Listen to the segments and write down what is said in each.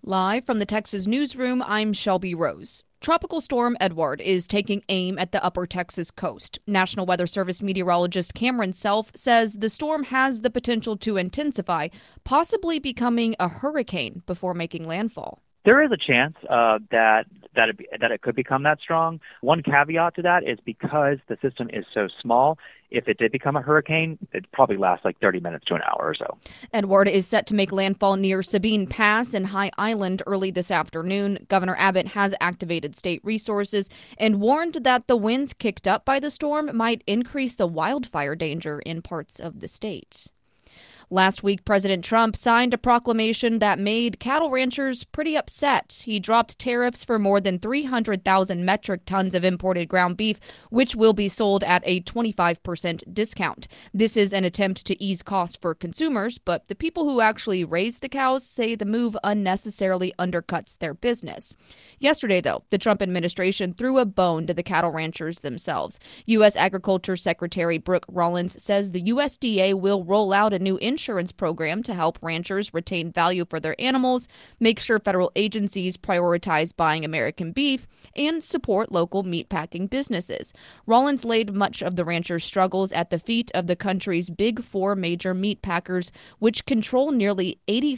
Live from the Texas newsroom, I'm Shelby Rose. Tropical Storm Edward is taking aim at the upper Texas coast. National Weather Service meteorologist Cameron Self says the storm has the potential to intensify, possibly becoming a hurricane before making landfall. There is a chance that it could become that strong. One caveat to that is because the system is so small, if it did become a hurricane, it'd probably last like 30 minutes to an hour or so. Edward is set to make landfall near Sabine Pass in High Island early this afternoon. Governor Abbott has activated state resources and warned that the winds kicked up by the storm might increase the wildfire danger in parts of the state. Last week, President Trump signed a proclamation that made cattle ranchers pretty upset. He dropped tariffs for more than 300,000 metric tons of imported ground beef, which will be sold at a 25% discount. This is an attempt to ease costs for consumers, but the people who actually raise the cows say the move unnecessarily undercuts their business. Yesterday, though, the Trump administration threw a bone to the cattle ranchers themselves. U.S. Agriculture Secretary Brooke Rollins says the USDA will roll out a new insurance program to help ranchers retain value for their animals, make sure federal agencies prioritize buying American beef, and support local meatpacking businesses. Rollins laid much of the ranchers' struggles at the feet of the country's big four major meatpackers, which control nearly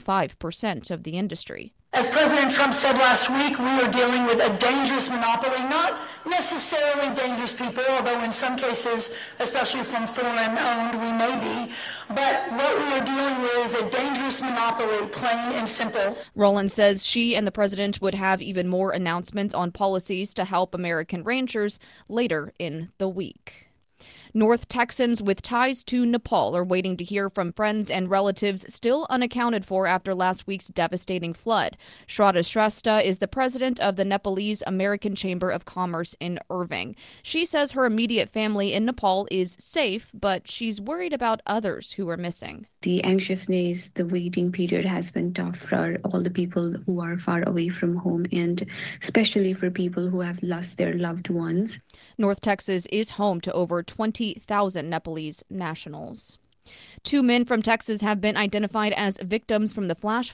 85% of the industry. As President Trump said last week, we are dealing with a dangerous monopoly, not necessarily dangerous people, although in some cases, especially from foreign-owned, we may be. But what we are dealing with is a dangerous monopoly, plain and simple. Rollins says she and the president would have even more announcements on policies to help American ranchers later in the week. North Texans with ties to Nepal are waiting to hear from friends and relatives still unaccounted for after last week's devastating flood. Shraddha Shrestha is the president of the Nepalese American Chamber of Commerce in Irving. She says her immediate family in Nepal is safe, but she's worried about others who are missing. The anxiousness, the waiting period has been tough for all the people who are far away from home, and especially for people who have lost their loved ones. North Texas is home to over 20,000 Nepalese nationals. 2 men from Texas have been identified as victims from the flash